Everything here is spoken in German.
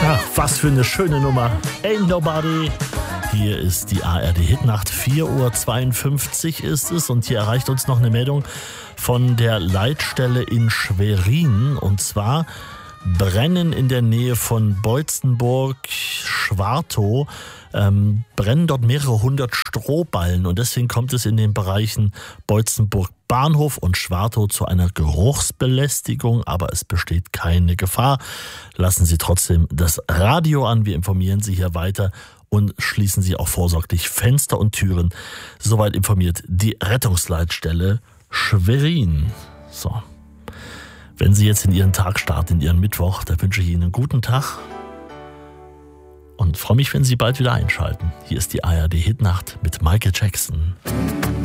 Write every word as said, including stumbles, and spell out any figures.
Ach, was für eine schöne Nummer. Ain't Nobody. Hier ist die A R D-Hitnacht. vier Uhr zweiundfünfzig ist es und hier erreicht uns noch eine Meldung von der Leitstelle in Schwerin. Und zwar brennen in der Nähe von Beutzenburg-Schwartow, ähm, brennen dort mehrere hundert Strohballen. Und deswegen kommt es in den Bereichen Beutzenburg Bahnhof und Schwartow zu einer Geruchsbelästigung, aber es besteht keine Gefahr. Lassen Sie trotzdem das Radio an, wir informieren Sie hier weiter und schließen Sie auch vorsorglich Fenster und Türen. Soweit informiert die Rettungsleitstelle Schwerin. So. Wenn Sie jetzt in Ihren Tag starten, in Ihren Mittwoch, da wünsche ich Ihnen einen guten Tag und freue mich, wenn Sie bald wieder einschalten. Hier ist die A R D-Hitnacht mit Michael Jackson.